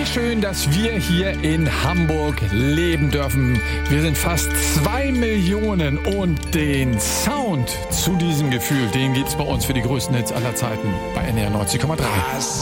schön, dass wir hier in Hamburg leben dürfen. Wir sind fast 2 Millionen und den Sound zu diesem Gefühl, den gibt's bei uns für die größten Hits aller Zeiten bei NDR 90,3.